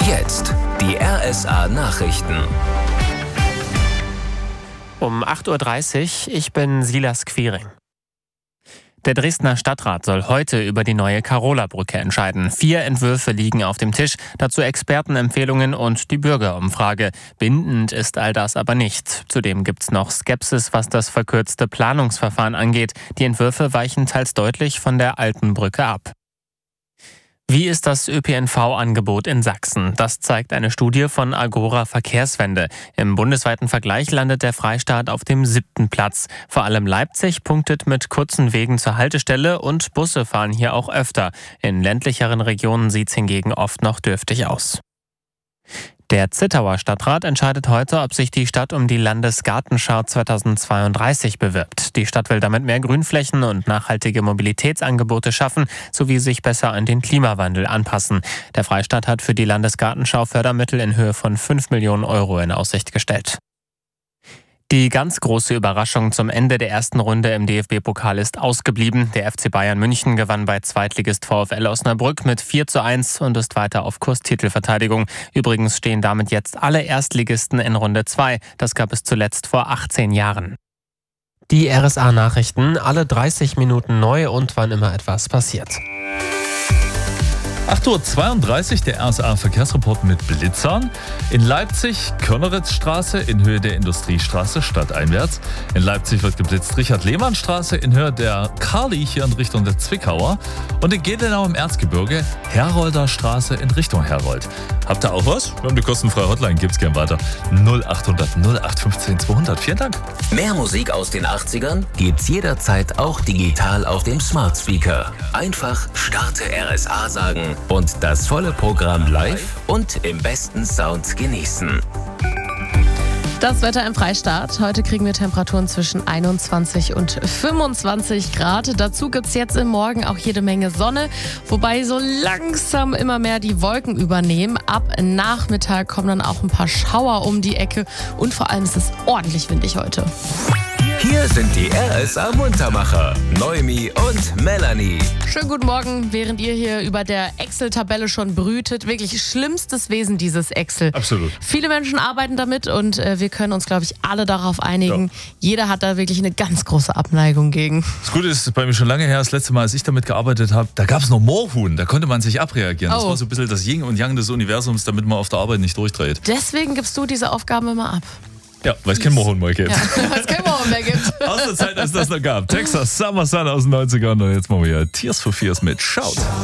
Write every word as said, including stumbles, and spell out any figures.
Jetzt die R S A-Nachrichten. Um acht Uhr dreißig, ich bin Silas Quiring. Der Dresdner Stadtrat soll heute über die neue Karola-Brücke entscheiden. Vier Entwürfe liegen auf dem Tisch, dazu Expertenempfehlungen und die Bürgerumfrage. Bindend ist all das aber nicht. Zudem gibt's noch Skepsis, was das verkürzte Planungsverfahren angeht. Die Entwürfe weichen teils deutlich von der alten Brücke ab. Wie ist das Ö P N V-Angebot in Sachsen? Das zeigt eine Studie von Agora Verkehrswende. Im bundesweiten Vergleich landet der Freistaat auf dem siebten Platz. Vor allem Leipzig punktet mit kurzen Wegen zur Haltestelle und Busse fahren hier auch öfter. In ländlicheren Regionen sieht's hingegen oft noch dürftig aus. Der Zittauer Stadtrat entscheidet heute, ob sich die Stadt um die Landesgartenschau zweitausendzweiunddreißig bewirbt. Die Stadt will damit mehr Grünflächen und nachhaltige Mobilitätsangebote schaffen, sowie sich besser an den Klimawandel anpassen. Der Freistaat hat für die Landesgartenschau Fördermittel in Höhe von fünf Millionen Euro in Aussicht gestellt. Die ganz große Überraschung zum Ende der ersten Runde im D F B-Pokal ist ausgeblieben. Der F C Bayern München gewann bei Zweitligist VfL Osnabrück mit vier zu eins und ist weiter auf Kurs Titelverteidigung. Übrigens stehen damit jetzt alle Erstligisten in Runde zwei. Das gab es zuletzt vor achtzehn Jahren. Die R S A-Nachrichten, alle dreißig Minuten neu und wann immer etwas passiert. acht Uhr zweiunddreißig, der R S A-Verkehrsreport mit Blitzern. In Leipzig, Körneritzstraße in Höhe der Industriestraße stadteinwärts. In Leipzig wird geblitzt Richard-Lehmann-Straße in Höhe der Karli hier in Richtung der Zwickauer. Und in Gelenau im Erzgebirge Herolder Straße in Richtung Herold. Habt ihr auch was? Wir haben die kostenfreie Hotline, gibt's gern weiter. null acht hundert null acht fünfzehn zweihundert. Vielen Dank. Mehr Musik aus den achtzigern gibt's jederzeit auch digital auf dem Smart Speaker. Einfach Starte R S A sagen und das volle Programm live und im besten Sound genießen. Das Wetter im Freistaat. Heute kriegen wir Temperaturen zwischen einundzwanzig und fünfundzwanzig Grad. Dazu gibt es jetzt im Morgen auch jede Menge Sonne, wobei so langsam immer mehr die Wolken übernehmen. Ab Nachmittag kommen dann auch ein paar Schauer um die Ecke und vor allem ist es ordentlich windig heute. Hier sind die R S A-Muntermacher, Noemi und Melanie. Schönen guten Morgen, während ihr hier über der Excel-Tabelle schon brütet. Wirklich schlimmstes Wesen, dieses Excel. Absolut. Viele Menschen arbeiten damit und äh, wir können uns, glaube ich, alle darauf einigen. Ja. Jeder hat da wirklich eine ganz große Abneigung gegen. Das Gute ist, bei mir schon lange her, das letzte Mal, als ich damit gearbeitet habe, da gab es noch Moorhuhn, da konnte man sich abreagieren. Oh. Das war so ein bisschen das Yin und Yang des Universums, damit man auf der Arbeit nicht durchdreht. Deswegen gibst du diese Aufgaben immer ab. Ja, weil es kein Moorhuhn mehr gibt. Ja, weil es kein Moorhuhn mehr gibt. Aus der Zeit, als das noch gab. Texas Summer Sun aus den neunzigern. Und jetzt machen wir hier Tears for Fears mit Shout.